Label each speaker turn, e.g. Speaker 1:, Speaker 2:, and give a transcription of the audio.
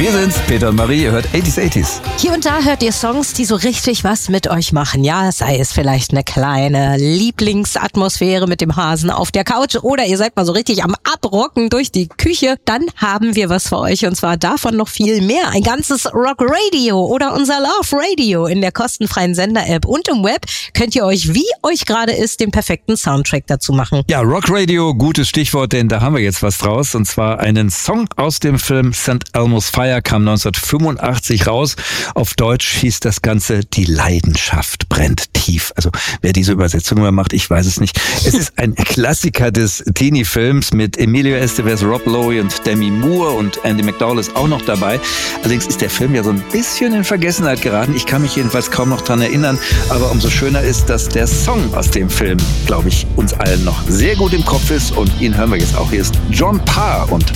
Speaker 1: Wir sind's, Peter und Marie, ihr hört 80s.
Speaker 2: Hier und da hört ihr Songs, die so richtig was mit euch machen. Ja, sei es vielleicht eine kleine Lieblingsatmosphäre mit dem Hasen auf der Couch oder ihr seid mal so richtig am Abrocken durch die Küche. Dann haben wir was für euch und zwar davon noch viel mehr. Ein ganzes Rock Radio oder unser Love Radio in der kostenfreien Sender-App und im Web könnt ihr euch, wie euch gerade ist, den perfekten Soundtrack dazu machen.
Speaker 1: Ja, Rock Radio, gutes Stichwort, denn da haben wir jetzt was draus und zwar einen Song aus dem Film St. Elmo's Fire, kam 1985 raus. Auf Deutsch hieß das Ganze Die Leidenschaft brennt tief. Also wer diese Übersetzung immer macht, ich weiß es nicht. Es ist ein Klassiker des Teenie-Films mit Emilio Estevez, Rob Lowe und Demi Moore und Andy McDowell ist auch noch dabei. Allerdings ist der Film ja so ein bisschen in Vergessenheit geraten. Ich kann mich jedenfalls kaum noch dran erinnern, aber umso schöner ist, dass der Song aus dem Film, glaube ich, uns allen noch sehr gut im Kopf ist und ihn hören wir jetzt auch. Hier ist John Parr und